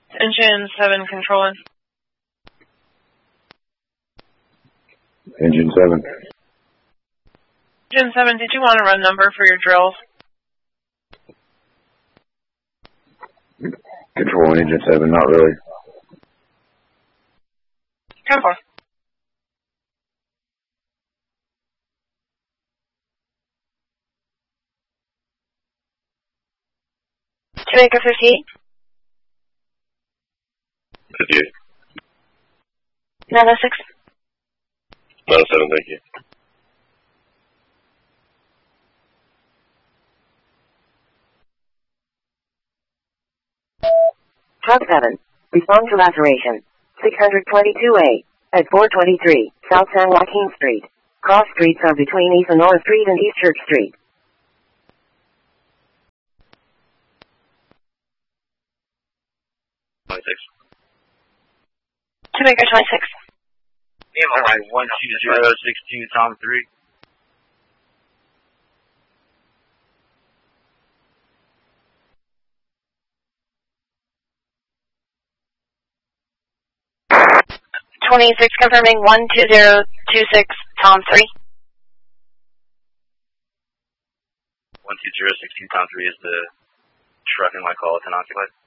Engine 7 controlling. Engine 7. Engine 7, did you want a run number for your drills? Control Engine 7, not really. 10-4. Jamaica 58. 58. 906. 907, thank you. Truck 7. Respond to laceration. 622A. At 423 South San Joaquin Street. Cross streets are between East and North Street and East Church Street. Jamaica 26. Alright, 12062 Tom 3. Confirming 12026 Tom 3. 12062 Tom 3 is the truck in my call, it's unoccupied.